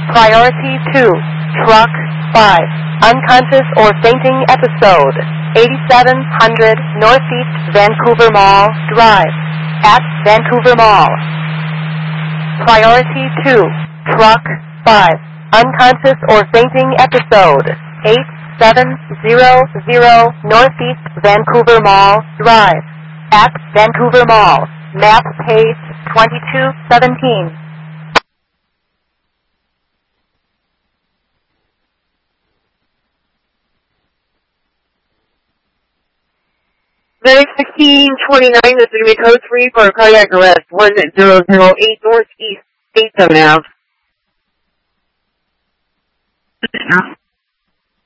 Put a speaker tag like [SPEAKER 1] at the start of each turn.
[SPEAKER 1] Priority 2, Truck 5, unconscious or fainting episode, 8700 Northeast Vancouver Mall Drive, at Vancouver Mall. Priority 2, Truck 5, unconscious or fainting episode, 8700 Northeast Vancouver Mall Drive, at Vancouver Mall, map page 2217.
[SPEAKER 2] Medic 1629, this is going to be code 3 for a cardiac arrest, 1008 Northeast 87 Ave.